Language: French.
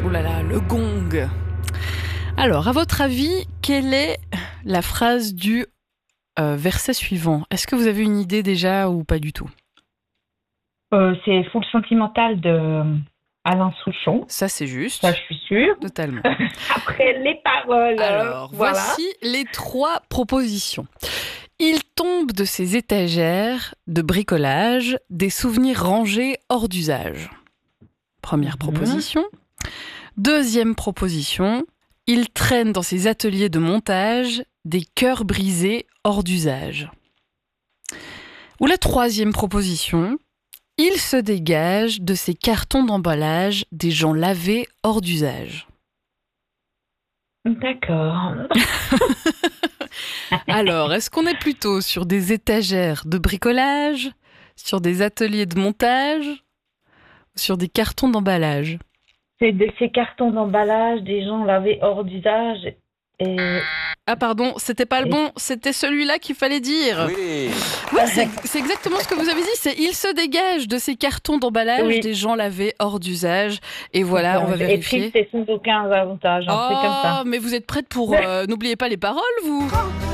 Oh là là, le gong. Alors, à votre avis, quelle est la phrase du verset suivant? Est-ce que vous avez une idée déjà ou pas du tout? C'est Full Sentimental de Alain Souchon. Ça, c'est Ça, juste, je suis sûre. totalement. Après, les paroles, Alors, voilà. voici les 3 propositions. Il tombe de ses étagères de bricolage des souvenirs rangés hors d'usage. Première Mhm. proposition. Deuxième proposition. Il traîne dans ses ateliers de montage des cœurs brisés hors d'usage. Ou la troisième proposition. Il se dégage de ses cartons d'emballage des gens lavés hors d'usage. D'accord. Alors, est-ce qu'on est plutôt sur des étagères de bricolage, sur des ateliers de montage, ou sur des cartons d'emballage? C'est de ces cartons d'emballage, des gens lavés hors d'usage. Et, Ah pardon, c'était pas le et- bon, c'était celui-là qu'il fallait dire. Oui. Oui, c'est exactement ce que vous avez dit, c'est il se dégage de ces cartons d'emballage oui, des gens lavés hors d'usage. Et voilà, on va et triste vérifier. et sans aucun avantage. Un truc comme Oh, ça. mais vous êtes prête pour... n'oubliez pas les paroles, vous?